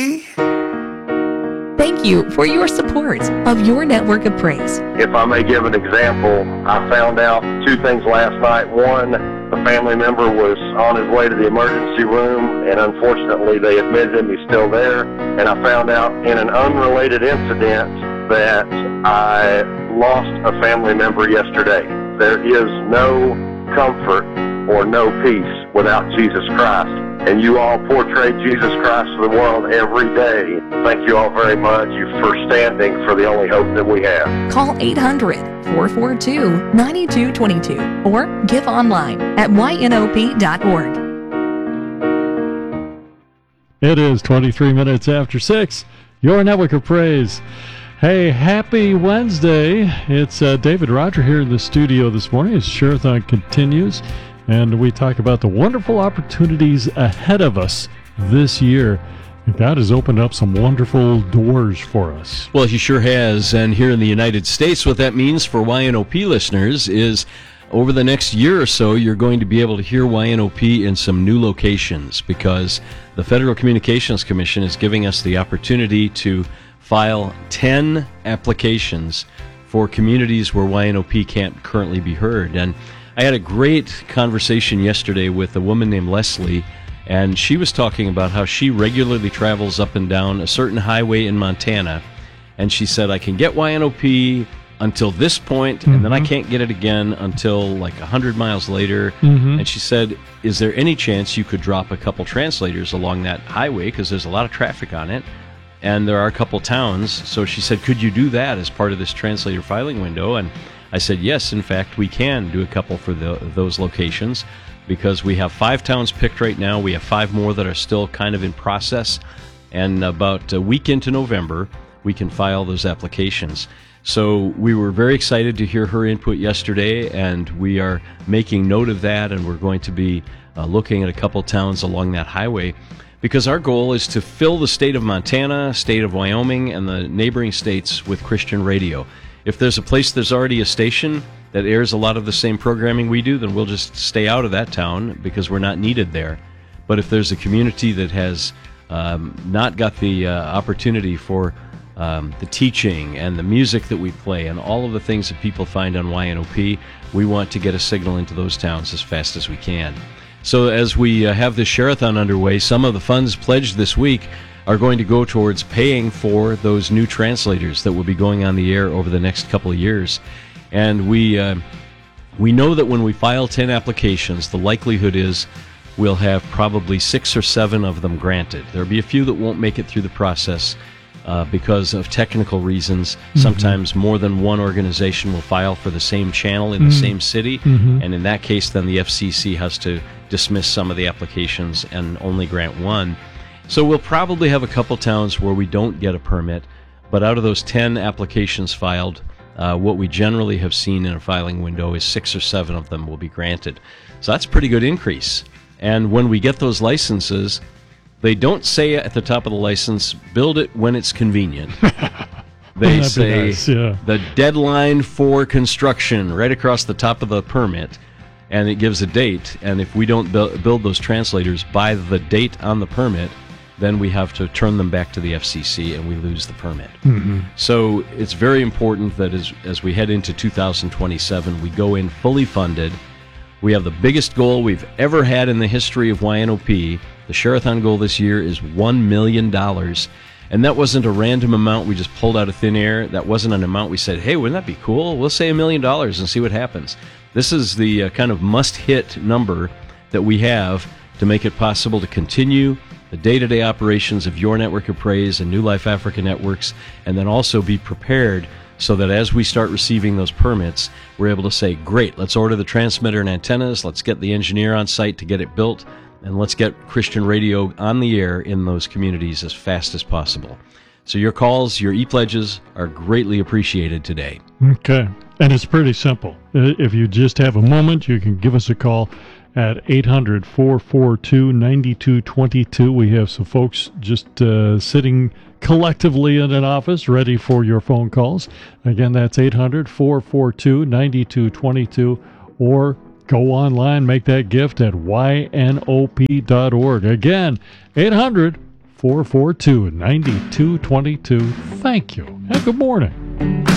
Thank you for your support of your network of praise. If I may give an example, I found out two things last night. One, a family member was on his way to the emergency room, and unfortunately they admitted him. He's still there. And I found out in an unrelated incident that I lost a family member yesterday. There is no comfort or no peace without Jesus Christ. And you all portray Jesus Christ to the world every day. Thank you all very much for standing for the only hope that we have. Call 800-442-9222 or give online at ynop.org. It is 23 minutes after 6. Your network of praise. Hey, happy Wednesday. It's David Roger here in the studio this morning as Share-a-thon continues. And we talk about the wonderful opportunities ahead of us this year. And God has opened up some wonderful doors for us. Well, He sure has. And here in the United States, what that means for YNOP listeners is over the next year or so, you're going to be able to hear YNOP in some new locations because the Federal Communications Commission is giving us the opportunity to file 10 applications for communities where YNOP can't currently be heard. And I had a great conversation yesterday with a woman named Leslie, and she was talking about how she regularly travels up and down a certain highway in Montana, and she said, I can get YNOP until this point, and then I can't get it again until like 100 miles later. And she said, is there any chance you could drop a couple translators along that highway, because there's a lot of traffic on it, and there are a couple towns. So she said, could you do that as part of this translator filing window? And I said, yes, in fact, we can do a couple for those locations because we have 5 towns picked right now. We have 5 more that are still kind of in process. And about a week into November, we can file those applications. So we were very excited to hear her input yesterday, and we are making note of that, and we're going to be looking at a couple towns along that highway because our goal is to fill the state of Montana, state of Wyoming, and the neighboring states with Christian radio. If there's a place there's already a station that airs a lot of the same programming we do, then we'll just stay out of that town because we're not needed there. But if there's a community that has not got the opportunity for the teaching and the music that we play and all of the things that people find on YNOP, we want to get a signal into those towns as fast as we can. So as we have this Share-a-thon underway, some of the funds pledged this week are going to go towards paying for those new translators that will be going on the air over the next couple of years. And we know that when we file 10 applications, the likelihood is we'll have probably 6 or 7 of them granted. There'll be a few that won't make it through the process because of technical reasons. Sometimes more than one organization will file for the same channel in the same city, and in that case, then the FCC has to dismiss some of the applications and only grant one. So we'll probably have a couple towns where we don't get a permit, but out of those 10 applications filed, what we generally have seen in a filing window is 6 or 7 of them will be granted. So that's a pretty good increase. And when we get those licenses, they don't say at the top of the license, build it when it's convenient. They say nice, yeah. The deadline for construction right across the top of the permit, and it gives a date. And if we don't build those translators by the date on the permit, then we have to turn them back to the FCC and we lose the permit. So it's very important that as we head into 2027, we go in fully funded. We have the biggest goal we've ever had in the history of YNOP. The Share-a-thon goal this year is $1 million. And that wasn't a random amount we just pulled out of thin air. That wasn't an amount we said, hey, wouldn't that be cool? We'll say $1 million and see what happens. This is the kind of must-hit number that we have to make it possible to continue the day-to-day operations of your network of praise and New Life Africa networks, and then also be prepared so that as we start receiving those permits, we're able to say, great, let's order the transmitter and antennas, let's get the engineer on site to get it built, and let's get Christian radio on the air in those communities as fast as possible. So your calls, your e-pledges are greatly appreciated today. Okay. And it's pretty simple. If you just have a moment, you can give us a call at 800-442-9222. We have some folks just sitting collectively in an office ready for your phone calls. Again, that's 800-442-9222, or go online, make that gift at ynop.org. Again, 800 442-9222. Thank you, and good morning.